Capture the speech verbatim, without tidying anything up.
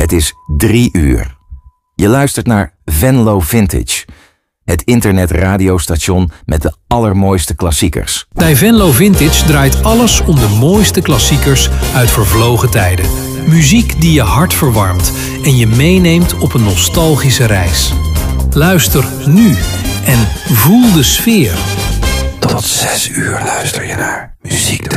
Het is drie uur. Je luistert naar Venlo Vintage, het internetradiostation met de allermooiste klassiekers. Bij Venlo Vintage draait alles om de mooiste klassiekers uit vervlogen tijden. Muziek die je hart verwarmt en je meeneemt op een nostalgische reis. Luister nu en voel de sfeer. Tot zes uur luister je naar muziek.